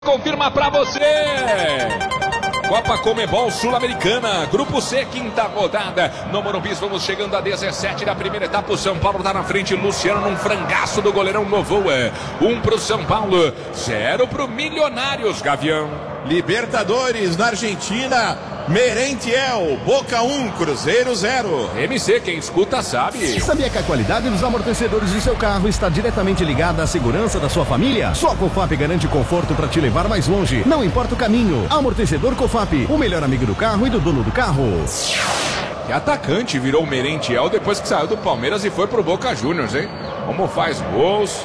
Confirma pra você. Copa Comebol Sul-Americana, Grupo C, quinta rodada. No Morumbi, vamos chegando a 17 da primeira etapa. O São Paulo tá na frente. Luciano num frangaço do goleirão Novoa. 1 pro São Paulo, 0 pro Milionários, Gavião. Libertadores na Argentina, Merentiel, Boca 1, Cruzeiro 0. MC, quem escuta sabe. Sabia que a qualidade dos amortecedores de seu carro está diretamente ligada à segurança da sua família? Só a Cofap garante conforto para te levar mais longe, não importa o caminho. Amortecedor Cofap, o melhor amigo do carro e do dono do carro. Que atacante virou o Merentiel depois que saiu do Palmeiras e foi pro Boca Juniors, hein? Como faz gols.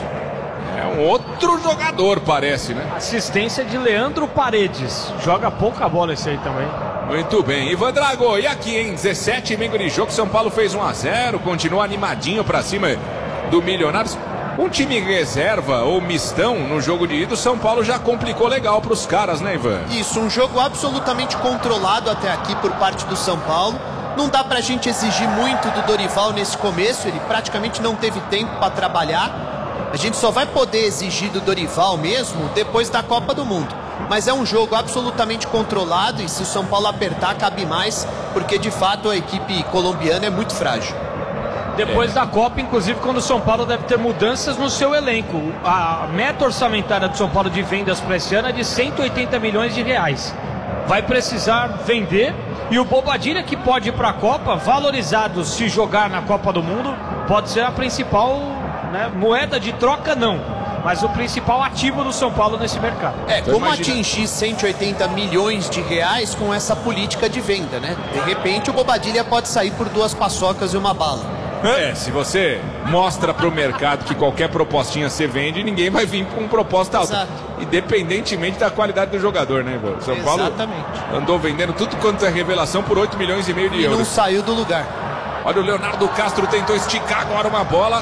É um outro jogador, parece, né? Assistência de Leandro Paredes. Joga pouca bola esse aí também. Muito bem. Ivan Drago, e aqui, hein? 17 de jogo, São Paulo fez 1-0, continua animadinho pra cima do Milionários. Um time reserva ou mistão no jogo de ida, o São Paulo já complicou legal pros caras, né, Ivan? Isso, um jogo absolutamente controlado até aqui por parte do São Paulo. Não dá pra gente exigir muito do Dorival nesse começo, ele praticamente não teve tempo pra trabalhar. A gente só vai poder exigir do Dorival mesmo depois da Copa do Mundo. Mas é um jogo absolutamente controlado e se o São Paulo apertar, cabe mais, porque de fato a equipe colombiana é muito frágil. Depois da Copa, inclusive, quando o São Paulo deve ter mudanças no seu elenco. A meta orçamentária do São Paulo de vendas para esse ano é de 180 milhões de reais. Vai precisar vender e o Bobadilla, que pode ir para a Copa, valorizado se jogar na Copa do Mundo, pode ser a principal, né, moeda de troca, não. Mas o principal ativo do São Paulo nesse mercado. Como atingir 180 milhões de reais com essa política de venda, né? De repente o Bobadilla pode sair por 2 paçocas e uma bala. Se você mostra pro mercado que qualquer propostinha você vende, ninguém vai vir com proposta alta. Exato. Independentemente da qualidade do jogador, né, Ivan? São Paulo andou vendendo tudo quanto é revelação por 8 milhões e meio de euros. E não saiu do lugar. Olha, o Leonardo Castro tentou esticar agora uma bola.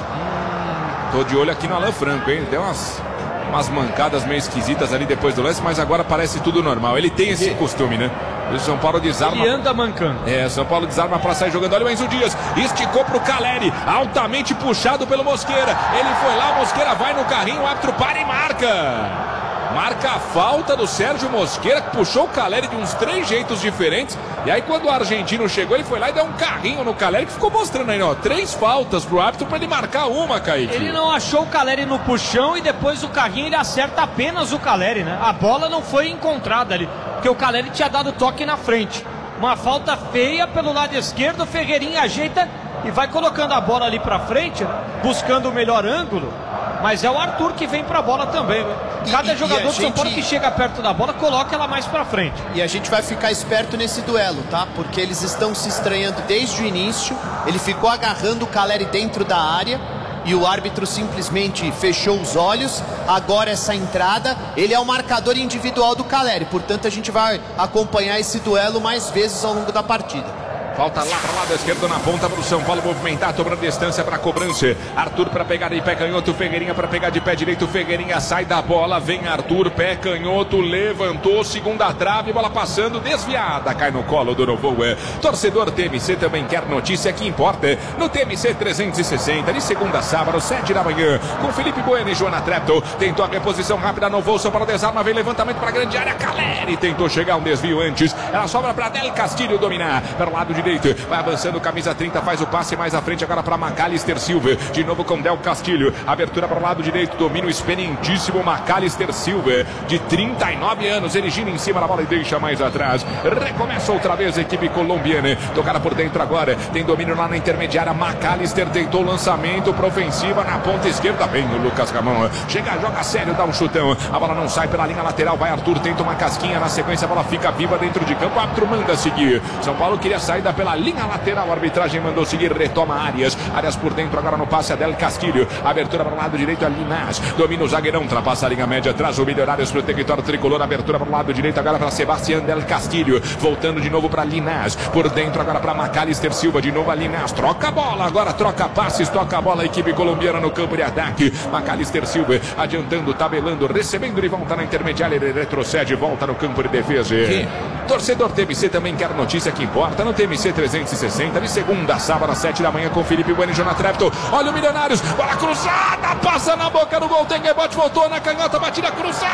Tô de olho aqui no Alan Franco, hein? Deu umas mancadas meio esquisitas ali depois do lance, mas agora parece tudo normal. Ele tem esse costume, né? O São Paulo desarma. Ele anda mancando. São Paulo desarma pra sair jogando. Olha o Enzo Dias, esticou pro Caleri, altamente puxado pelo Mosqueira. Ele foi lá, o Mosqueira vai no carrinho, o árbitro para e marca. Marca a falta do Sérgio Mosqueira, que puxou o Caleri de uns 3 jeitos diferentes. E aí quando o argentino chegou, ele foi lá e deu um carrinho no Caleri, que ficou mostrando aí, ó, 3 faltas pro árbitro pra ele marcar uma, Kaique. Ele não achou o Caleri no puxão e depois o carrinho ele acerta apenas o Caleri, né? A bola não foi encontrada ali, porque o Caleri tinha dado toque na frente. Uma falta feia pelo lado esquerdo, o Ferreirinha ajeita e vai colocando a bola ali pra frente, né? Buscando o melhor ângulo. Mas é o Arthur que vem pra bola também, né? Cada jogador do São Paulo que chega perto da bola, coloca ela mais pra frente. E a gente vai ficar esperto nesse duelo, tá? Porque eles estão se estranhando desde o início. Ele ficou agarrando o Caleri dentro da área e o árbitro simplesmente fechou os olhos. Agora essa entrada, ele é o marcador individual do Caleri. Portanto, a gente vai acompanhar esse duelo mais vezes ao longo da partida. Falta lá para o lado esquerdo na ponta para o São Paulo movimentar, dobrando distância para a cobrança. Arthur para pegar de pé canhoto, Ferreirinha para pegar de pé direito. Ferreirinha sai da bola, vem Arthur, pé canhoto, levantou, segunda trave, bola passando, desviada, cai no colo do Novoa. Torcedor TMC também quer notícia que importa. No TMC 360, de segunda a sábado, 7 da manhã, com Felipe Bueno e Joana Trepto. Tentou a reposição rápida, Novoa, São Paulo desarma, vem levantamento para a grande área. Caleri tentou chegar um desvio antes. Ela sobra para Del Castilho dominar, para o lado direito. Vai avançando, camisa 30, faz o passe mais à frente agora para Macalister Silva, de novo com Del Castilho, abertura para o lado direito, domínio experientíssimo Macalister Silva, de 39 anos, ele gira em cima da bola e deixa mais atrás, recomeça outra vez a equipe colombiana, tocada por dentro agora, tem domínio lá na intermediária, Macalister tentou o lançamento para ofensiva na ponta esquerda, vem o Lucas Ramon, chega, joga sério, dá um chutão, a bola não sai pela linha lateral, vai Arthur, tenta uma casquinha, na sequência a bola fica viva dentro de campo, o árbitro manda seguir, São Paulo queria saída pela linha lateral, a arbitragem mandou seguir, retoma Arias por dentro agora no passe a Del Castilho, abertura para o lado direito a Linás, domina o zagueirão, ultrapassa a linha média, traz o Milionários para o território tricolor, abertura para o lado direito agora para Sebastián Del Castilho, voltando de novo para Linás, por dentro agora para Macalister Silva, de novo a Linás, troca a bola, agora troca passes, toca a bola a equipe colombiana no campo de ataque, Macalister Silva adiantando, tabelando, recebendo de volta na intermediária, ele retrocede, volta no campo de defesa. Torcedor TMC também quer notícia que importa no TMC 360, de segunda a sábado às 7 da manhã com Felipe Bueno e Joana Trepto. Olha o Milionários, bola cruzada, passa na boca do gol, tem rebote, voltou na canhota, batida cruzada.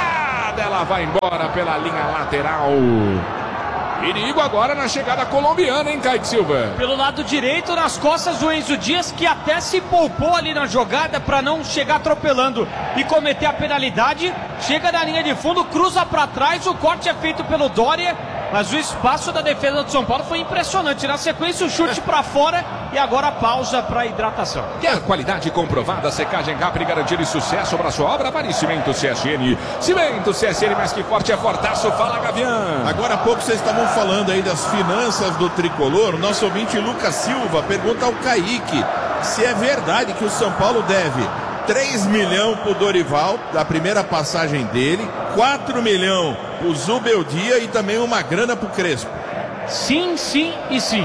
jogada, ela vai embora pela linha lateral. Perigo agora na chegada colombiana, hein, Kaique Silva? Pelo lado direito, nas costas do Enzo Dias, que até se poupou ali na jogada para não chegar atropelando e cometer a penalidade. Chega na linha de fundo, cruza para trás, o corte é feito pelo Doria, mas o espaço da defesa do São Paulo foi impressionante. Na sequência, o chute para fora e agora a pausa para hidratação. Quer qualidade comprovada, secagem rápida e garantir sucesso para sua obra? Vale Cimento CSN. Cimento CSN, mais que forte é fortaço. Fala, Gavião. Agora há pouco vocês estavam falando aí das finanças do Tricolor. Nosso ouvinte Lucas Silva pergunta ao Kaique se é verdade que o São Paulo deve 3 milhões pro Dorival, da primeira passagem dele, 4 milhões pro Zubeldia e também uma grana pro Crespo. Sim, sim e sim.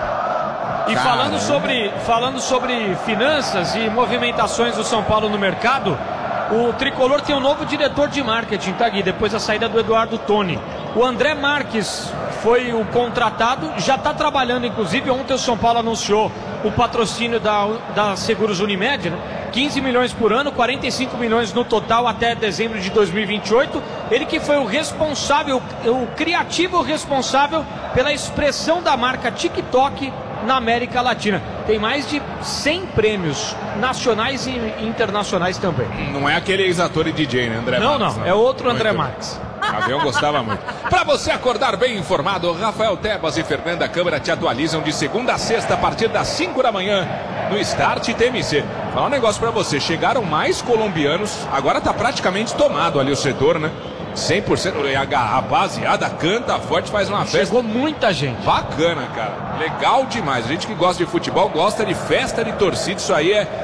E falando sobre finanças e movimentações do São Paulo no mercado, o Tricolor tem um novo diretor de marketing, tá, Gui? Depois da saída do Eduardo Toni. O André Marques foi o contratado, já está trabalhando, inclusive. Ontem o São Paulo anunciou o patrocínio da Seguros Unimed, né? 15 milhões por ano, 45 milhões no total até dezembro de 2028. Ele que foi o responsável, o criativo responsável pela expressão da marca TikTok na América Latina. Tem mais de 100 prêmios nacionais e internacionais também. Não é aquele ex-ator e DJ, né, André Não, Marques? não, é outro André Marques. Gavião gostava muito. Para você acordar bem informado, Rafael Tebas e Fernanda Câmara te atualizam de segunda a sexta a partir das 5 da manhã no Start TMC. Falar um negócio para você, chegaram mais colombianos, agora tá praticamente tomado ali o setor, né? 100%, a rapaziada canta forte, faz uma festa. Chegou muita gente. Bacana, cara. Legal demais. A gente que gosta de futebol, gosta de festa de torcida, isso aí é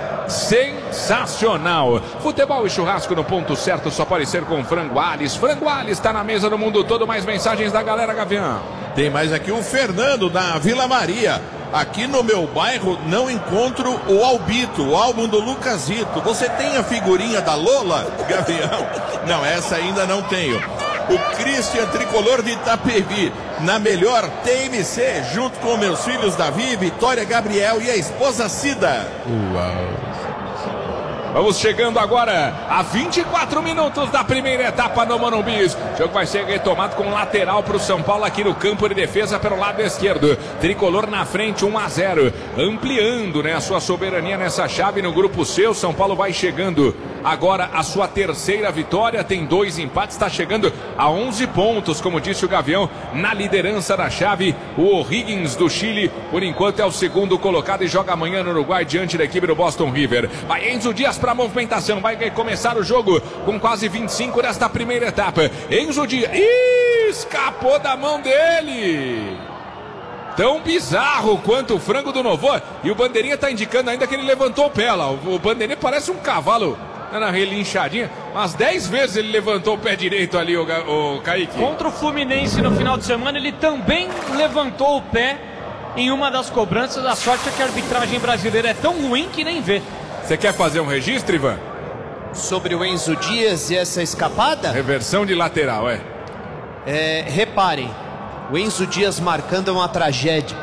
sensacional. Futebol e churrasco no ponto certo só pode ser com Frango Alves. Frango Alves está na mesa no mundo todo. Mais mensagens da galera, Gavião. Tem mais aqui o Fernando da Vila Maria. Aqui no meu bairro não encontro o Albito, o álbum do Lucasito. Você tem a figurinha da Lola, Gavião? Não, essa ainda não tenho. O Christian Tricolor de Itapevi, na melhor TMC, junto com meus filhos Davi, Vitória, Gabriel e a esposa Cida. Uau! Vamos chegando agora a 24 minutos da primeira etapa no Morumbi. O jogo vai ser retomado com lateral para o São Paulo aqui no campo de defesa pelo lado esquerdo. Tricolor na frente, 1-0. Ampliando, né, a sua soberania nessa chave no grupo C. O São Paulo vai chegando agora a sua terceira vitória. Tem 2 empates, está chegando a 11 pontos, como disse o Gavião, na liderança da chave. O O'Higgins do Chile, por enquanto, é o segundo colocado e joga amanhã no Uruguai diante da equipe do Boston River. Vai Enzo Dias para a movimentação, vai começar o jogo com quase 25 desta primeira etapa. Enzo Dias, escapou da mão dele. Tão bizarro quanto o frango do Novo. E o Bandeirinha está indicando ainda que ele levantou o pé lá. O Bandeirinha parece um cavalo na relinchadinha. Umas 10 vezes ele levantou o pé direito ali, o Kaique. Contra o Fluminense no final de semana, ele também levantou o pé em uma das cobranças. A sorte é que a arbitragem brasileira é tão ruim que nem vê. Você quer fazer um registro, Ivan? Sobre o Enzo Dias e essa escapada? Reversão de lateral, reparem, o Enzo Dias marcando é uma tragédia.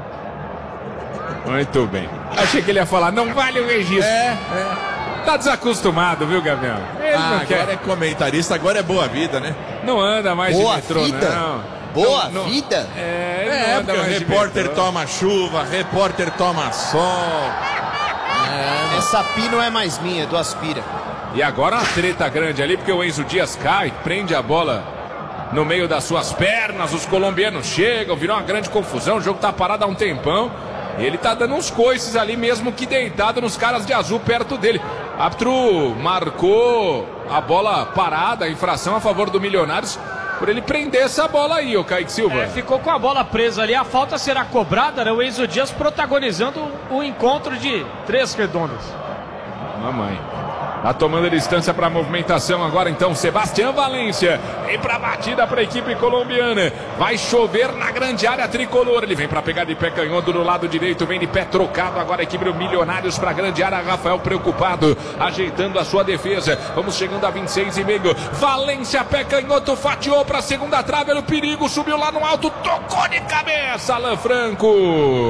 Muito bem. Achei que ele ia falar, não vale o registro. Tá desacostumado, viu, Gabriel? Agora é comentarista, agora é boa vida, né? Não anda mais boa de metrô, vida? não. Boa vida? Porque o repórter toma chuva, repórter toma sol. Essa pi não é mais minha, é do Aspira. E agora uma treta grande ali, porque o Enzo Dias cai, prende a bola no meio das suas pernas, os colombianos chegam, virou uma grande confusão, o jogo tá parado há um tempão. E ele tá dando uns coices ali, mesmo que deitado nos caras de azul perto dele. Árbitro marcou a bola parada, a infração a favor do Milionários, por ele prender essa bola aí, o Kaique Silva. Ficou com a bola presa ali, a falta será cobrada, né? O Enzo Dias protagonizando o encontro de 3 redondas. Mamãe. Tá tomando a distância para a movimentação agora então Sebastião Valência. Vem para a batida para a equipe colombiana. Vai chover na grande área tricolor. Ele vem para pegar de pé canhoto do lado direito. Vem de pé trocado agora a equipe do Milionários para a grande área. Rafael preocupado, ajeitando a sua defesa. Vamos chegando a 26,5. Valência, pé canhoto, fatiou para a segunda trave. Olha o perigo, subiu lá no alto, tocou de cabeça. Alan Franco.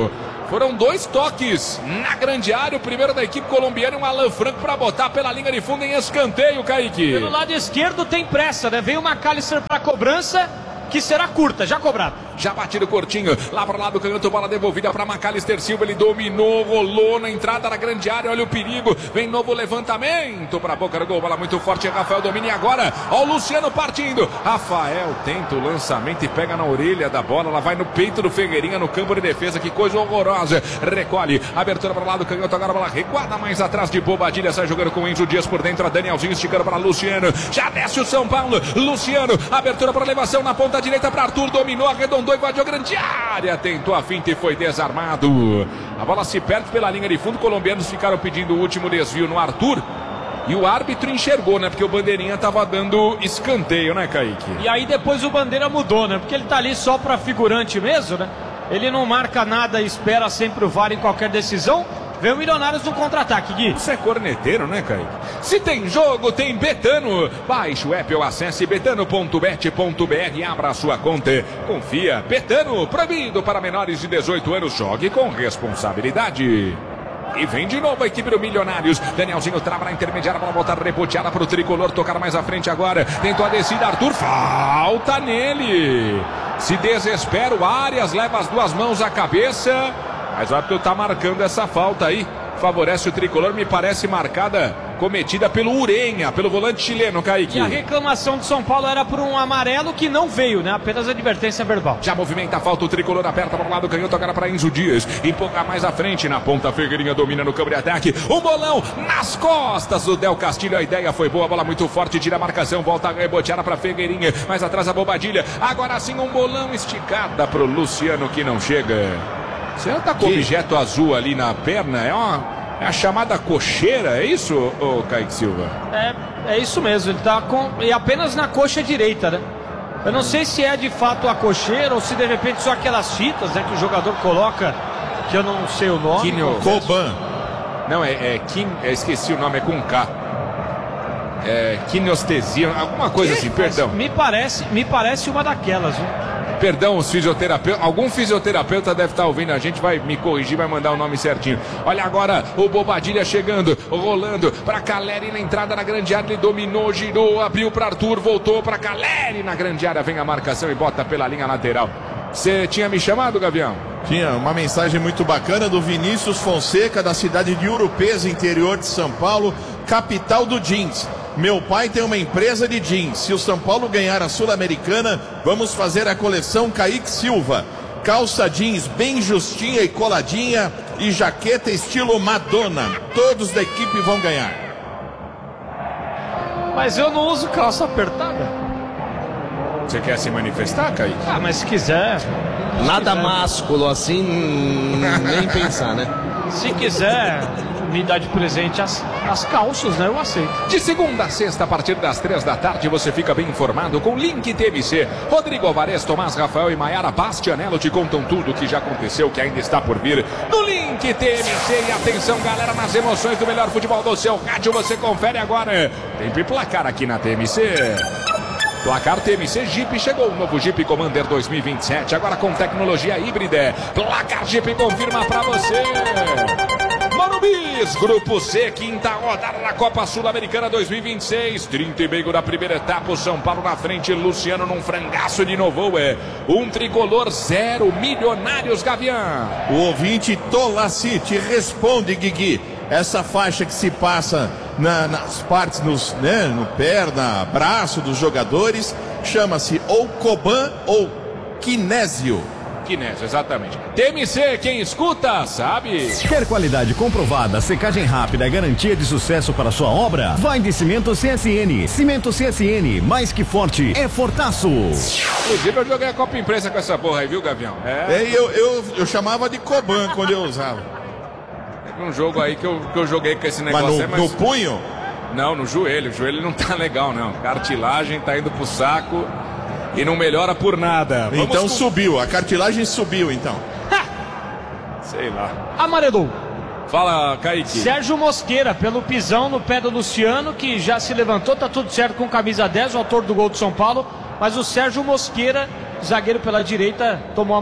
Foram 2 toques na grande área. O primeiro da equipe colombiana, um Alan Franco para botar pela linha de fundo em escanteio, Kaique. Pelo lado esquerdo tem pressa, né? Veio o McAllister para cobrança, que será curta, já cobrado. Já batido curtinho, lá para o lado canhoto, bola devolvida para McAllister Silva, ele dominou, rolou na entrada da grande área, olha o perigo, vem novo levantamento para a boca do gol, bola muito forte, Rafael domina e agora, ó o Luciano partindo, Rafael tenta o lançamento e pega na orelha da bola, ela vai no peito do Figueirinha, no campo de defesa, que coisa horrorosa, recolhe, abertura para o lado canhoto, agora a bola recuada mais atrás de Bobadilha, sai jogando com o Enzo Dias por dentro, a Danielzinho esticando para Luciano, já desce o São Paulo, Luciano, abertura para elevação na ponta direita para Arthur, dominou, arredondou, invadiu a grande área, tentou a finta e foi desarmado. A bola se perde pela linha de fundo, colombianos ficaram pedindo o último desvio no Arthur. E o árbitro enxergou, né? Porque o Bandeirinha tava dando escanteio, né, Kaique? E aí depois o Bandeira mudou, né? Porque ele tá ali só pra figurante mesmo, né? Ele não marca nada, espera sempre o VAR em qualquer decisão. Vem o Milionários no contra-ataque, Gui. Você é corneteiro, né, Kaique? Se tem jogo, tem Betano. Baixe o app ou acesse betano.bet.br e abra a sua conta. Confia. Betano, proibido para menores de 18 anos. Jogue com responsabilidade. E vem de novo a equipe do Milionários. Danielzinho trava na intermediária para botar reboteada para o tricolor. Tocar mais à frente agora. Tentou a descida, Arthur. Falta nele. Se desespera o Arias. Leva as 2 mãos à cabeça. Mas o árbitro tá marcando essa falta aí. Favorece o tricolor, me parece marcada, cometida pelo Urenha, pelo volante chileno, Kaique. E a reclamação do São Paulo era por um amarelo que não veio, né? Apenas advertência verbal. Já movimenta a falta, o tricolor aperta para o lado, canhoto agora para Enzo Dias. Empurra mais à frente, na ponta, Figueirinha domina no campo de ataque. Um bolão nas costas do Del Castilho, a ideia foi boa, bola muito forte, tira a marcação, volta a reboteada para Figueirinha. Mais atrás a Bobadilha, agora sim um bolão esticada para o Luciano que não chega. Você tá com objeto azul ali na perna, é a chamada cocheira, é isso, ô Kaique Silva? É isso mesmo, ele tá e apenas na coxa direita, né? Eu não sei se é de fato a cocheira ou se de repente só aquelas fitas, né, que o jogador coloca, que eu não sei o nome. Coban. Não, esqueci o nome, é com K. Quinestesia, alguma coisa assim, perdão. Me parece uma daquelas, viu? Perdão, os fisioterapeutas. Algum fisioterapeuta deve estar ouvindo a gente, vai me corrigir, vai mandar o nome certinho. Olha agora o Bobadilha chegando, rolando para Caleri na entrada na grande área. Ele dominou, girou, abriu para Arthur, voltou para Caleri na grande área. Vem a marcação e bota pela linha lateral. Você tinha me chamado, Gavião? Tinha uma mensagem muito bacana do Vinícius Fonseca, da cidade de Urupês, interior de São Paulo, capital do jeans. Meu pai tem uma empresa de jeans. Se o São Paulo ganhar a Sul-Americana, vamos fazer a coleção Kaique Silva. Calça jeans bem justinha e coladinha e jaqueta estilo Madonna. Todos da equipe vão ganhar. Mas eu não uso calça apertada. Você quer se manifestar, Kaique? Ah, mas se quiser. Nada másculo assim, nem pensar, né? Se quiser me dar de presente as calças, né? Eu aceito. De segunda a sexta, a partir das 3 da tarde, você fica bem informado com Link TMC. Rodrigo Alvarez, Tomás Rafael e Maiara Bastianello te contam tudo o que já aconteceu, que ainda está por vir no Link TMC. E atenção, galera, nas emoções do melhor futebol do seu rádio, você confere agora. Tempo e placar aqui na TMC. Placar TMC Jeep, chegou o novo Jeep Commander 2027, agora com tecnologia híbrida. Placar Jeep confirma pra você. Morumbi, Grupo C, quinta rodada da Copa Sul-Americana 2026. 30,5 da primeira etapa, o São Paulo na frente, Luciano num frangaço de novo. Um tricolor 0, Milionários, Gavião. O ouvinte Tolassi te responde, Guigui. Essa faixa que se passa nas partes, no perna, braço dos jogadores, chama-se ou Coban ou Kinésio. Kinésio, exatamente. TMC, quem escuta, sabe. Quer qualidade comprovada, secagem rápida e garantia de sucesso para sua obra? Vai de Cimento CSN. Cimento CSN, mais que forte, é fortaço. Inclusive, eu joguei a Copa Imprensa com essa porra aí, viu, Gavião? Eu chamava de Coban quando eu usava. Um jogo aí que eu joguei com esse negócio. Mas no punho? Não, no joelho. O joelho não tá legal, não. Cartilagem tá indo pro saco e não melhora por nada. Então subiu, a cartilagem subiu, então. Sei lá. Amarelou. Fala, Kaique. Sérgio Mosqueira, pelo pisão no pé do Luciano, que já se levantou, tá tudo certo com camisa 10, o autor do gol do São Paulo. Mas o Sérgio Mosqueira, zagueiro pela direita, tomou amarelo.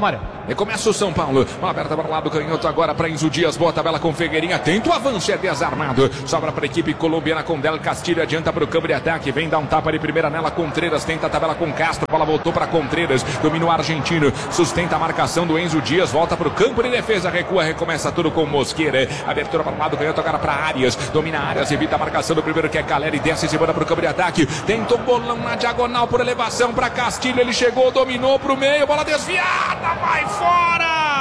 Recomeça o São Paulo. Uma aberta para o lado canhoto agora para Enzo Dias. Boa tabela com Ferreirinha. Tenta o avanço, é desarmado. Sobra para a equipe colombiana com Del Castilho. Adianta para o campo de ataque. Vem dar um tapa de primeira nela. Contreras tenta a tabela com Castro. Bola voltou para Contreras. Domina o argentino. Sustenta a marcação do Enzo Dias. Volta para o campo de defesa. Recua. Recomeça tudo com Mosqueira. Abertura para o lado canhoto agora para Arias. Domina Arias. Evita a marcação do primeiro que é Caleri. Desce e se manda para o campo de ataque. Tenta o bolão na diagonal por elevação para Castilho. Ele chegou, dominou para o meio. Bola desviada. Vai fora!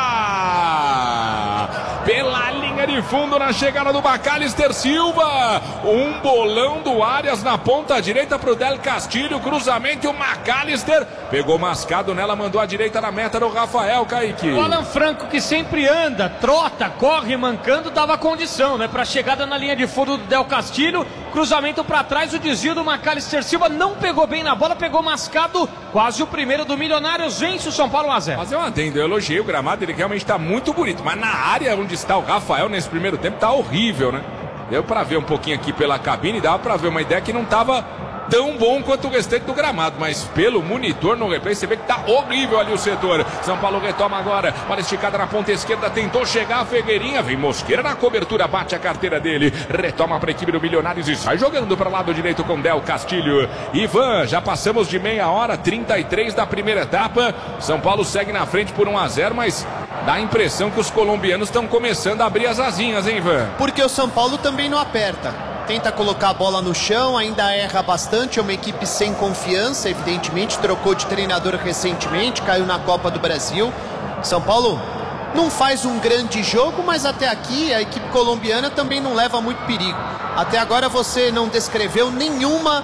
Pela linha de fundo na chegada do Macalister Silva. Um bolão do Arias na ponta direita para o Del Castilho. Cruzamento e o Macalister pegou mascado nela, mandou a direita na meta do Rafael, Kaique. O Alan Franco, que sempre anda, trota, corre, mancando, dava condição, né? Para a chegada na linha de fundo do Del Castilho. Cruzamento para trás, o desvio do Macalister Silva não pegou bem na bola, pegou mascado. Quase o primeiro do Milionários, vence o São Paulo 1-0. Fazer um adendo, eu elogiei o gramado, ele realmente está muito bonito, mas na área onde está o Rafael nesse primeiro tempo tá horrível, né? Deu para ver um pouquinho aqui pela cabine, dava para ver uma ideia que não estava tão bom quanto o restante do gramado, mas pelo monitor no replay você vê que tá horrível ali o setor. São Paulo retoma agora, bola esticada na ponta esquerda, tentou chegar a Ferreirinha, vem Mosqueira na cobertura, bate a carteira dele, retoma para a equipe do Milionários e sai jogando para o lado direito com Del Castilho. Ivan, já passamos de meia hora, 33 da primeira etapa, São Paulo segue na frente por 1-0, mas dá a impressão que os colombianos estão começando a abrir as asinhas, hein, Ivan? Porque o São Paulo também não aperta. Tenta colocar a bola no chão, ainda erra bastante, é uma equipe sem confiança, evidentemente, trocou de treinador recentemente, caiu na Copa do Brasil. São Paulo não faz um grande jogo, mas até aqui a equipe colombiana também não leva muito perigo. Até agora você não descreveu nenhuma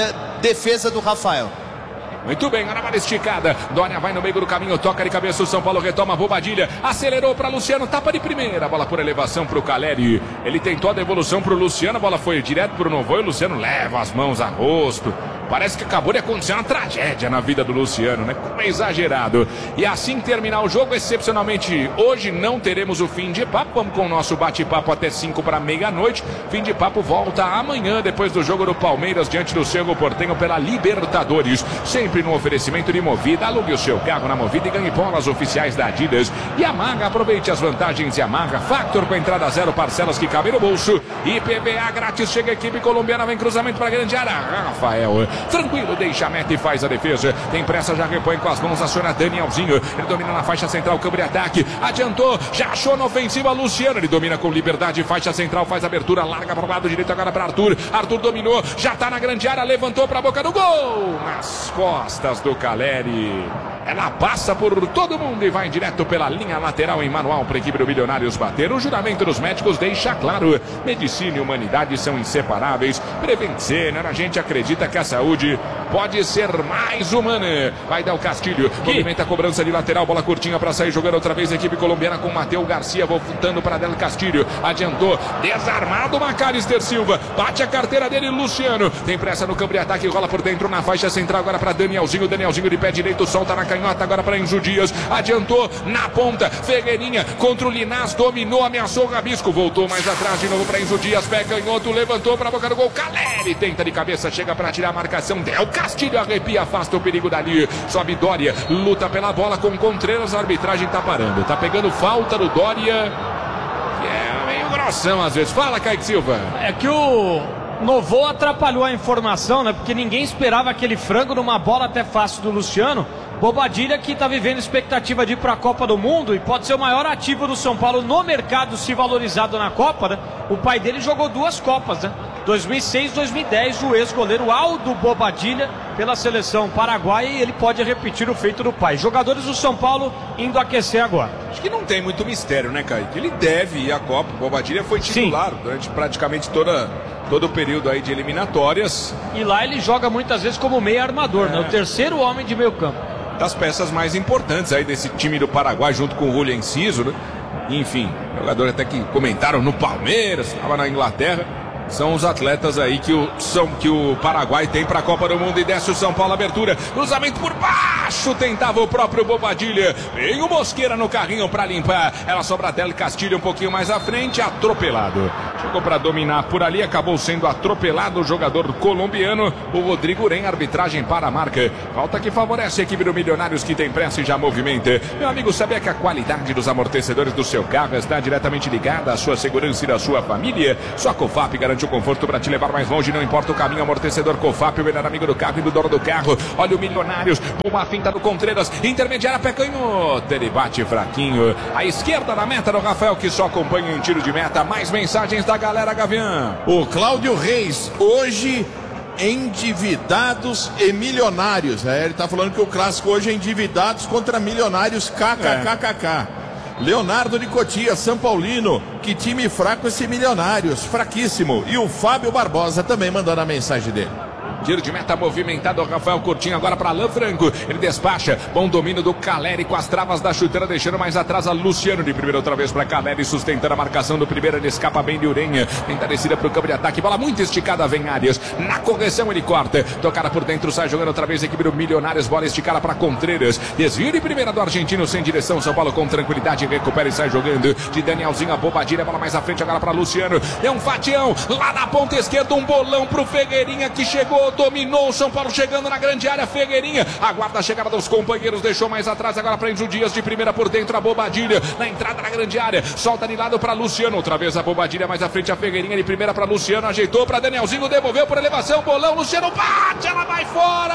defesa do Rafael. Muito bem, agora bola esticada. Dória vai no meio do caminho, toca de cabeça. O São Paulo retoma a Bobadilha. Acelerou para Luciano, tapa de primeira. Bola por elevação para o Caleri. Ele tentou a devolução para o Luciano. A bola foi direto para o Novo. E o Luciano leva as mãos a rosto. Parece que acabou de acontecer uma tragédia na vida do Luciano, né? Como é exagerado. E assim terminar o jogo, excepcionalmente, hoje não teremos o fim de papo. Vamos com o nosso bate-papo até 5 para meia-noite. Fim de papo volta amanhã, depois do jogo do Palmeiras, diante do Cerro Porteño pela Libertadores. Sempre no oferecimento de Movida. Alugue o seu carro na Movida e ganhe bolas oficiais da Adidas. E Yamaha, aproveite as vantagens Yamaha. Factor com entrada zero, parcelas que cabem no bolso. E PVA grátis, chega a equipe colombiana, vem cruzamento para a grande área. Rafael, tranquilo, deixa a meta e faz a defesa. Tem pressa, já repõe com as mãos, aciona Danielzinho. Ele domina na faixa central, câmbio de ataque. Adiantou, já achou na ofensiva Luciano. Ele domina com liberdade, faixa central, faz abertura, larga para o lado direito agora para Arthur. Arthur dominou, já está na grande área, levantou para a boca do gol. Nas costas do Caleri. Ela passa por todo mundo e vai direto pela linha lateral em manual para a equipe do Milionários bater. O juramento dos médicos deixa claro: medicina e humanidade são inseparáveis. Prevencer, a gente acredita que a saúde pode ser mais humana. Vai dar o Castilho, movimenta a cobrança de lateral, bola curtinha para sair jogando outra vez a equipe colombiana com Matheus Garcia, voltando para Del Castilho. Adiantou, desarmado Macalister Silva, bate a carteira dele Luciano. Tem pressa no campo de ataque, rola por dentro na faixa central agora para Danielzinho. Danielzinho de pé direito, solta na canhota agora para Enzo Dias. Adiantou na ponta, Ferreirinha contra o Linás, dominou, ameaçou o Rabisco, voltou mais atrás de novo para Enzo Dias, pé canhoto, levantou para a boca do gol. Caleri tenta de cabeça, chega para tirar a marcação. Del Castilho arrepia, afasta o perigo dali. Sobe Dória, luta pela bola com Contreras, a arbitragem tá parando, tá pegando falta do Dória, que é meio grossão às vezes. Fala, Kaique Silva. É que o Novo atrapalhou a informação, né? Porque ninguém esperava aquele frango numa bola até fácil do Luciano. Bobadilha, que está vivendo expectativa de ir para a Copa do Mundo e pode ser o maior ativo do São Paulo no mercado, se valorizado na Copa, né? O pai dele jogou 2 Copas, né? 2006 e 2010, o ex-goleiro Aldo Bobadilha pela seleção paraguaia, e ele pode repetir o feito do pai. Jogadores do São Paulo indo aquecer agora. Acho que não tem muito mistério, né, Kaique? Ele deve ir à Copa. Bobadilha foi titular durante praticamente todo o período aí de eliminatórias. E lá ele joga muitas vezes como meio armador, né? O terceiro homem de meio campo. Das peças mais importantes aí desse time do Paraguai, junto com o Julio Enciso, né? Enfim, jogador até que comentaram no Palmeiras, estava na Inglaterra. São os atletas aí que o Paraguai tem para a Copa do Mundo. E desce o São Paulo, abertura, cruzamento por baixo, tentava o próprio Bobadilha. Vem o Mosqueira no carrinho para limpar. Ela sobra dela e Castilho um pouquinho mais à frente, atropelado. Chegou para dominar por ali, acabou sendo atropelado o jogador colombiano, o Rodrigo Uren. Arbitragem para a marca. Falta que favorece a equipe do Milionários, que tem pressa e já movimenta. Meu amigo, sabia que a qualidade dos amortecedores do seu carro está diretamente ligada à sua segurança e da sua família? Só Cofap garante o conforto para te levar mais longe, não importa o caminho. Amortecedor Cofap, o melhor amigo do carro e do dono do carro. Olha o Milionários, uma finta do Contreiras, intermediária, pé canhoto, ele bate fraquinho, à esquerda da meta do Rafael, que só acompanha em tiro de meta. Mais mensagens da galera, Gavião. O Cláudio Reis, hoje endividados e milionários, ele tá falando que o clássico hoje é endividados contra milionários, kkkk. Leonardo de Cotia, São Paulino, que time fraco esse Milionários, fraquíssimo. E o Fábio Barbosa também mandando a mensagem dele. Tiro de meta movimentado, Rafael Coutinho agora para Alain Franco, ele despacha, bom domínio do Caleri com as travas da chuteira, deixando mais atrás a Luciano, de primeira outra vez para Caleri, sustentando a marcação do primeiro, ele escapa bem de Urenha, tenta descida para o campo de ataque, bola muito esticada, vem Arias, na correção ele corta, tocada por dentro, sai jogando outra vez a equipe do Milionários, bola esticada para Contreiras, desvio de primeira do argentino, sem direção, São Paulo com tranquilidade, recupera e sai jogando, de Danielzinho a Bobadilha, bola mais à frente agora para Luciano, é um fatião, lá na ponta esquerda, um bolão pro Ferreirinha, que chegou, dominou o São Paulo, chegando na grande área, Ferreirinha aguarda a chegada dos companheiros, deixou mais atrás agora para Enzo Dias, de primeira por dentro a Bobadilha, na entrada na grande área, solta de lado para Luciano, outra vez a Bobadilha mais à frente, a Ferreirinha de primeira para Luciano, ajeitou para Danielzinho, devolveu por elevação, bolão, Luciano bate, ela vai fora!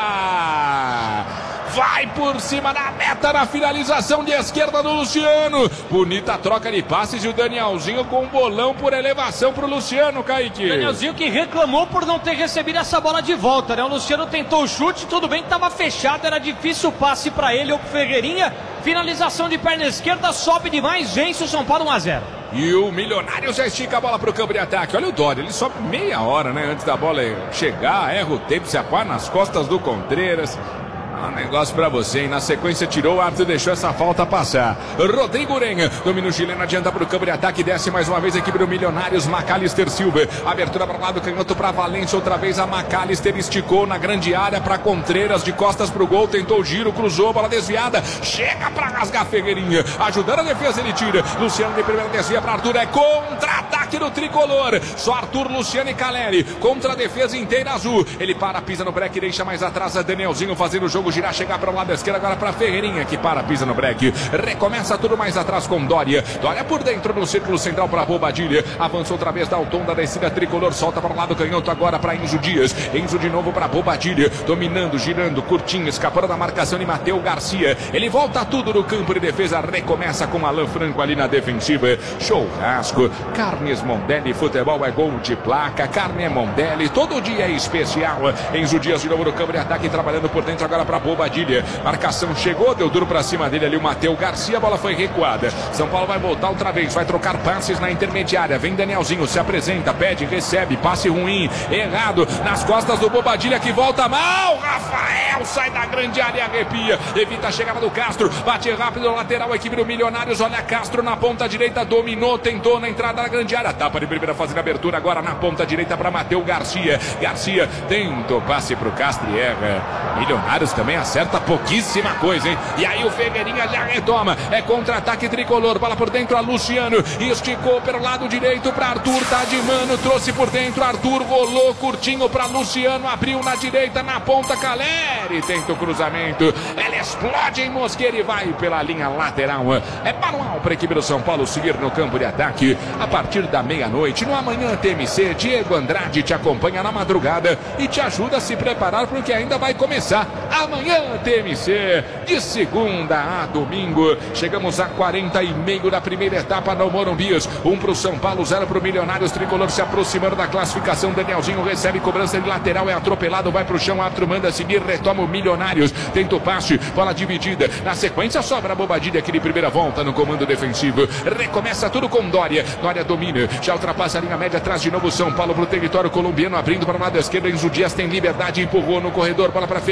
Vai por cima da meta na finalização de esquerda do Luciano. Bonita troca de passes e o Danielzinho com um bolão por elevação pro Luciano, Kaique. Danielzinho que reclamou por não ter recebido essa bola de volta, né? O Luciano tentou o chute, tudo bem que estava fechado, era difícil o passe para ele ou pro Ferreirinha. Finalização de perna esquerda, sobe demais, vence o São Paulo 1-0. E o Milionário já estica a bola pro campo de ataque. Olha o Dória, ele sobe meia hora, né? Antes da bola chegar, erra o tempo, se apoia nas costas do Contreiras. Um negócio pra você, hein? Na sequência tirou o árbitro e deixou essa falta passar. Rodrigo Urenha, domínio chileno, adianta pro campo de ataque, desce mais uma vez a equipe do Milionários, Macalister Silva, abertura para o lado, canhoto pra Valência, outra vez a Macalister esticou na grande área pra Contreiras, de costas pro gol, tentou o giro, cruzou, bola desviada, chega pra rasgar Ferreirinha, ajudando a defesa, ele tira, Luciano de primeira desvia pra Arthur, é contra-ataque do tricolor, só Arthur, Luciano e Caleri, contra a defesa inteira azul, ele para, pisa no break, deixa mais atrás a Danielzinho fazendo o jogo girar, chegar para o lado esquerdo agora para Ferreirinha, que para, pisa no break, recomeça tudo mais atrás com Dória por dentro no círculo central para Bobadilha, avança outra vez, dá o tom da descida tricolor, solta para o lado canhoto agora para Enzo Dias, Enzo de novo para Bobadilha, dominando, girando, curtinho, escapando da marcação de Matheus Garcia, ele volta tudo no campo de defesa, recomeça com Alain Franco ali na defensiva, churrasco, Carnes Mondelli, futebol é gol de placa, carne é Mondelli, todo dia é especial, Enzo Dias de novo no campo de ataque, trabalhando por dentro agora para Bobadilha, marcação chegou, deu duro pra cima dele ali o Matheus Garcia, a bola foi recuada, São Paulo vai voltar outra vez, vai trocar passes na intermediária, vem Danielzinho, se apresenta, pede, recebe, passe ruim, errado, nas costas do Bobadilha que volta mal, Rafael sai da grande área e arrepia, evita a chegada do Castro, bate rápido, lateral, a equipe do Milionários, olha Castro na ponta direita, dominou, tentou na entrada da grande área, tapa de primeira fazendo abertura agora na ponta direita para Matheus Garcia, Garcia tenta o passe pro Castro e erra, Milionários também acerta pouquíssima coisa, hein? E aí o Ferreirinha já retoma, é contra-ataque tricolor, bola por dentro a Luciano, esticou pelo lado direito para Arthur, tá de mano, trouxe por dentro, Arthur rolou curtinho para Luciano, abriu na direita, na ponta, Caleri tenta o cruzamento, ela explode em Mosqueira e vai pela linha lateral, é manual para a equipe do São Paulo seguir no campo de ataque, a partir da meia-noite, no Amanhã TMC, Diego Andrade te acompanha na madrugada e te ajuda a se preparar porque ainda vai começar Amanhã TMC, de segunda a domingo. Chegamos a 40,5 da primeira etapa no Morumbias. 1 para o São Paulo, 0 para o Milionários. Tricolor se aproximando da classificação. Danielzinho recebe cobrança de lateral, é atropelado, vai para o chão. Árbitro manda seguir, retoma o Milionários. Tenta o passe, bola dividida. Na sequência, sobra a Bobadilha aqui de primeira volta no comando defensivo. Recomeça tudo com Dória. Dória domina, já ultrapassa a linha média. Traz de novo o São Paulo para o território colombiano, abrindo para o lado esquerdo. Enzo Dias tem liberdade, empurrou no corredor, bola para Ferreirinha.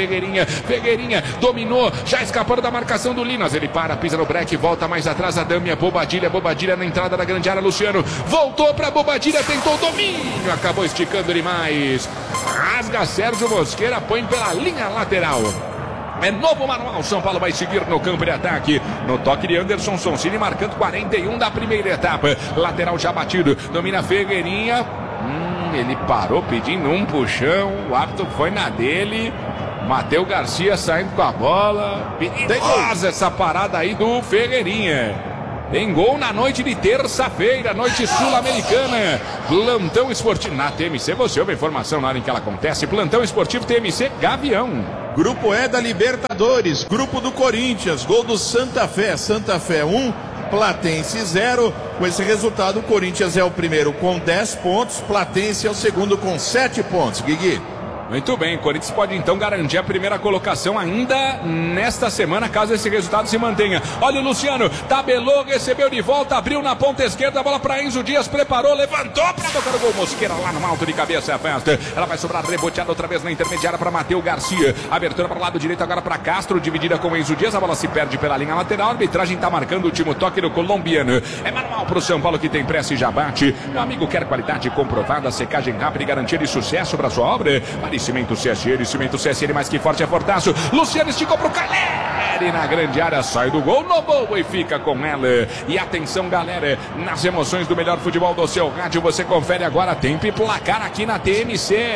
Ferreirinha dominou, já escapando da marcação do Linas. Ele para, pisa no break, volta mais atrás. Adame, Bobadilha na entrada da grande área. Luciano voltou para Bobadilha, tentou o domínio, acabou esticando demais. Rasga Sérgio Mosqueira, põe pela linha lateral. É novo manual, São Paulo vai seguir no campo de ataque. No toque de Anderson Sonsini, marcando 41 da primeira etapa. Lateral já batido, domina Ferreirinha. Ele parou pedindo um puxão, o árbitro foi na dele. Matheus Garcia saindo com a bola. Perigosa essa parada aí do Ferreirinha. Tem gol na noite de terça-feira, noite sul-americana. Plantão esportivo na TMC, você ouve a informação na hora em que ela acontece. Plantão esportivo TMC Gavião. Grupo E da Libertadores, grupo do Corinthians, gol do Santa Fé. Santa Fé 1, Platense 0. Com esse resultado, o Corinthians é o primeiro com 10 pontos, Platense é o segundo com 7 pontos. Guigui. Muito bem, o Corinthians pode então garantir a primeira colocação ainda nesta semana, caso esse resultado se mantenha. Olha o Luciano, tabelou, recebeu de volta, abriu na ponta esquerda, a bola para Enzo Dias, preparou, levantou para tocar o gol. Mosqueira lá no alto de cabeça, afasta. Ela vai sobrar reboteada outra vez na intermediária para Matheus Garcia. Abertura para o lado direito agora para Castro, dividida com Enzo Dias, a bola se perde pela linha lateral. A arbitragem está marcando o último toque do colombiano. É manual para o São Paulo que tem pressa e já bate. Meu amigo quer qualidade comprovada, secagem rápida e garantia de sucesso para sua obra. Cimento CSN, mais que forte é Fortaço. Luciano esticou pro Caleri na grande área, sai do gol, no gol e fica com ela. E atenção, galera, nas emoções do melhor futebol do seu rádio, você confere agora tempo e placar aqui na TMC.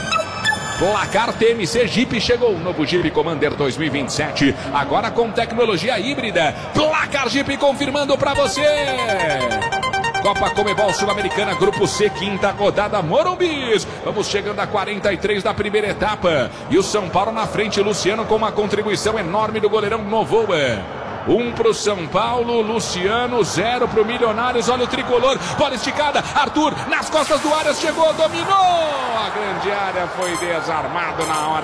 Placar TMC Jeep chegou, novo Jeep Commander 2027, agora com tecnologia híbrida. Placar Jeep confirmando pra você. Copa Comebol Sul-Americana, Grupo C, quinta rodada, Morumbis. Vamos chegando a 43 da primeira etapa. E o São Paulo na frente, Luciano com uma contribuição enorme do goleirão Novoa. 1 pro São Paulo, Luciano, 0 pro Milionários. Olha o tricolor, bola esticada, Arthur nas costas do Arias, chegou, dominou. A grande área foi desarmado na hora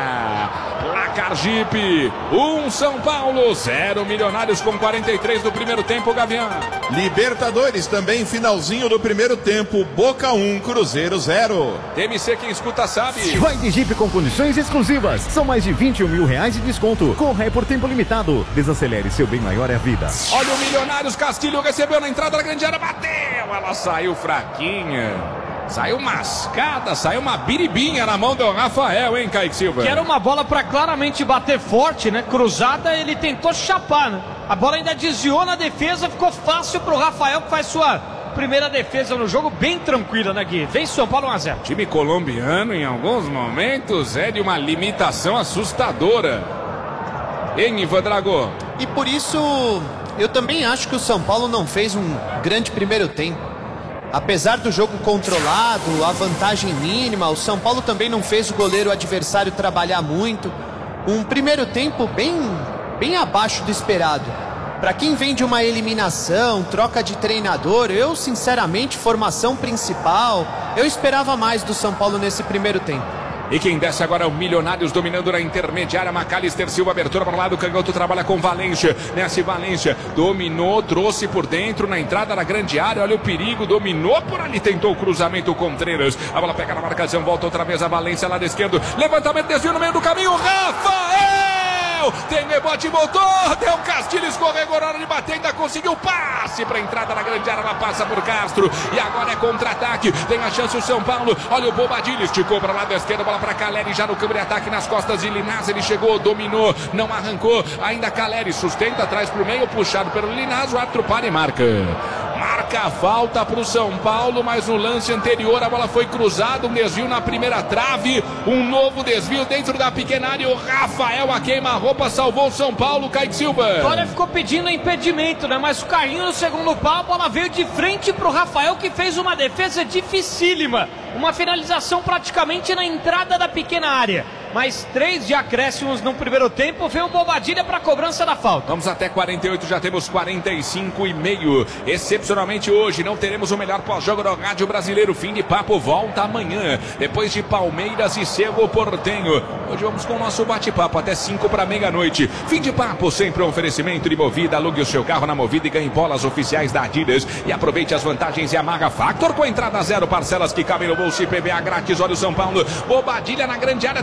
H. Placar Jeep, 1 São Paulo, 0 Milionários com 43 do primeiro tempo, Gavião. Libertadores também, finalzinho do primeiro tempo, Boca 1, Cruzeiro 0. TMC, quem escuta sabe. Vai de Jeep com condições exclusivas. São mais de 21 mil reais de desconto. Corre por tempo limitado. Desacelere, seu bem maior é a vida. Olha o Milionários, Castilho recebeu na entrada da grande área, bateu. Ela saiu fraquinha. Saiu mascada, saiu uma biribinha na mão do Rafael, hein, Kaique Silva? Que era uma bola para claramente bater forte, né? Cruzada, ele tentou chapar, né? A bola ainda desviou na defesa, ficou fácil pro Rafael, que faz sua primeira defesa no jogo, bem tranquila, né, Gui? Vem São Paulo 1-0. Time colombiano, em alguns momentos, é de uma limitação assustadora. Hein, Ivan Drago? E por isso, eu também acho que o São Paulo não fez um grande primeiro tempo. Apesar do jogo controlado, a vantagem mínima, o São Paulo também não fez o goleiro adversário trabalhar muito. Um primeiro tempo bem abaixo do esperado. Para quem vem de uma eliminação, troca de treinador, eu sinceramente, formação principal, eu esperava mais do São Paulo nesse primeiro tempo. E quem desce agora é o Milionários, dominando na intermediária. Macalister Silva, abertura para o lado, Canhoto trabalha com Valência. Nessa Valência, dominou, trouxe por dentro, na entrada da grande área. Olha o perigo, dominou por ali, tentou o cruzamento, o Contreiras. A bola pega na marcação, volta outra vez a Valência, lado esquerdo. Levantamento, desvio no meio do caminho, Rafael! Tem rebote, voltou, deu um Castilho, escorregou na hora de bater, ainda conseguiu passe para a entrada na grande área, ela passa por Castro. E agora é contra-ataque, tem a chance o São Paulo. Olha o Bobadilha, esticou para o lado esquerdo, bola para Caleri, já no campo de ataque nas costas de Linás, ele chegou, dominou, não arrancou, ainda Caleri sustenta, atrás para o meio, puxado pelo Linás, o árbitro para e marca. Marca a falta para o São Paulo, mas no lance anterior a bola foi cruzada, um desvio na primeira trave, um novo desvio dentro da pequena área, o Rafael a queima-roupa salvou o São Paulo, Kaique Silva. Olha, ficou pedindo impedimento, né? Mas o carrinho no segundo pau, a bola veio de frente pro Rafael, que fez uma defesa dificílima. Uma finalização praticamente na entrada da pequena área. Mais 3 de acréscimos no primeiro tempo, veio o Bobadilha para a cobrança da falta. Vamos até 48, já temos 45,5. Excepcionalmente hoje, não teremos o melhor pós-jogo do rádio brasileiro. Fim de papo, volta amanhã, depois de Palmeiras e Cerro Porteño. Hoje vamos com o nosso bate-papo até 5 para meia-noite. Fim de papo, sempre um oferecimento de Movida. Alugue o seu carro na Movida e ganhe bolas oficiais da Adidas. E aproveite as vantagens e amarra Factor com entrada 0, parcelas que cabem no bolso e PVA grátis. Olha o São Paulo, Bobadilha na grande área, tentou bater.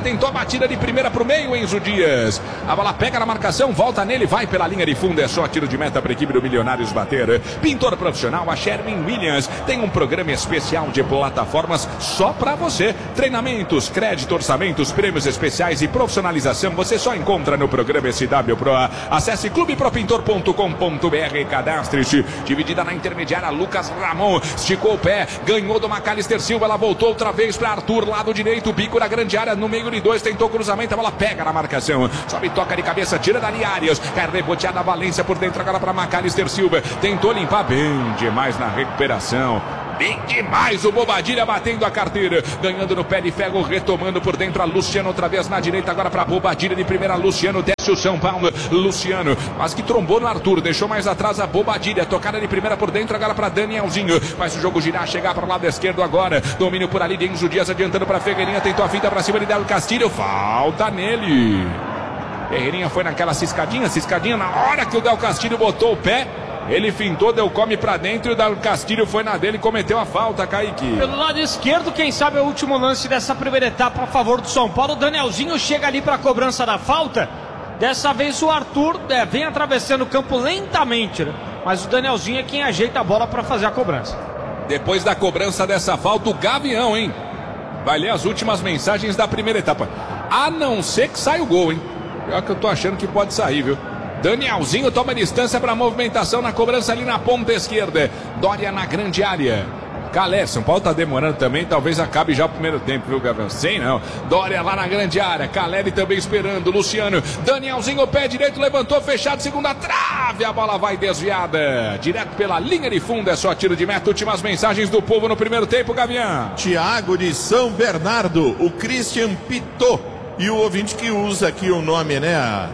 batida de primeira pro meio, Enzo Dias. A bola pega na marcação, volta nele, vai pela linha de fundo. É só tiro de meta para a equipe do Milionários bater. Pintor profissional, a Sherwin Williams tem um programa especial de plataformas só para você. Treinamentos, crédito, orçamentos, prêmios especiais e profissionalização você só encontra no programa SW Pro. Acesse clubepropintor.com.br e cadastre-se. Dividida na intermediária, Lucas Ramon esticou o pé, ganhou do Macalister Silva, ela voltou outra vez para Arthur, lado direito, bico na grande área, no meio de dois, tentou cruzamento, a bola pega na marcação, sobe, toca de cabeça, tira dali Arias, cai reboteada a Valência por dentro, agora para Macalister Silva, tentou limpar bem demais na recuperação. Bem demais o Bobadilha batendo a carteira, ganhando no pé de ferro, retomando por dentro a Luciano outra vez na direita, agora para Bobadilha de primeira, Luciano desce o São Paulo, Luciano, mas que trombou no Arthur, deixou mais atrás a Bobadilha, tocada de primeira por dentro, agora para Danielzinho, faz o jogo girar, chegar para o lado esquerdo agora, domínio por ali de Enzo Dias adiantando para Ferreirinha, tentou a finta para cima de Del Castilho, falta nele. Ferreirinha foi naquela ciscadinha, na hora que o Del Castilho botou o pé, ele fintou, deu come pra dentro e o Del Castilho foi na dele e cometeu a falta, Kaique. Pelo lado esquerdo, quem sabe é o último lance dessa primeira etapa a favor do São Paulo. O Danielzinho chega ali pra cobrança da falta. Dessa vez o Arthur vem atravessando o campo lentamente, né? Mas o Danielzinho é quem ajeita a bola pra fazer a cobrança. Depois da cobrança dessa falta, o Gavião, hein? Vai ler as últimas mensagens da primeira etapa. A não ser que saia o gol, hein? Pior que eu tô achando que pode sair, viu? Danielzinho toma distância para a movimentação na cobrança ali na ponta esquerda. Dória na grande área. Calé, São Paulo tá demorando também, talvez acabe já o primeiro tempo, viu, Gabriel? Sei não. Dória lá na grande área. Caleri também esperando. Luciano. Danielzinho, pé direito, levantou, fechado, segunda trave. A bola vai desviada. Direto pela linha de fundo, é só tiro de meta. Últimas mensagens do povo no primeiro tempo, Gavião. Tiago de São Bernardo, o Christian Pitô. E o ouvinte que usa aqui o nome, né?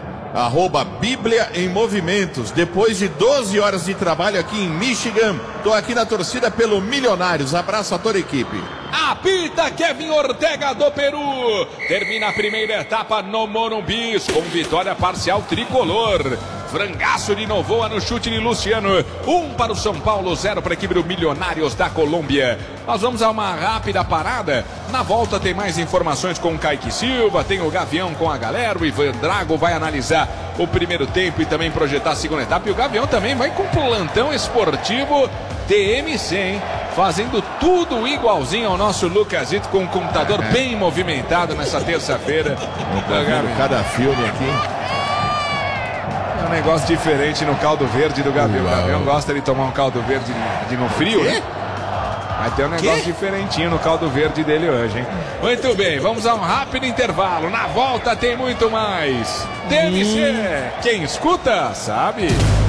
@ Bíblia em Movimentos. Depois de 12 horas de trabalho aqui em Michigan, tô aqui na torcida pelo Milionários. Abraço a toda a equipe. Apita Kevin Ortega do Peru. Termina a primeira etapa no Morumbi com vitória parcial tricolor. Frangaço de Novoa no chute de Luciano. 1 para o São Paulo, 0 para a equipe do Milionários da Colômbia. Nós vamos a uma rápida parada. Na volta tem mais informações com o Kaique Silva, tem o Gavião com a galera, o Ivan Drago vai analisar o primeiro tempo e também projetar a segunda etapa. E o Gavião também vai com plantão esportivo TMC, hein? Fazendo tudo igualzinho ao nosso Lucasito, com um computador bem movimentado nessa terça-feira. Cada filme aqui. É um negócio diferente no caldo verde do Gavião. O Gavião gosta de tomar um caldo verde no frio, né? Vai ter um negócio diferentinho no caldo verde dele hoje, hein? Muito bem, vamos a um rápido intervalo. Na volta tem muito mais. TMC, quem escuta, sabe.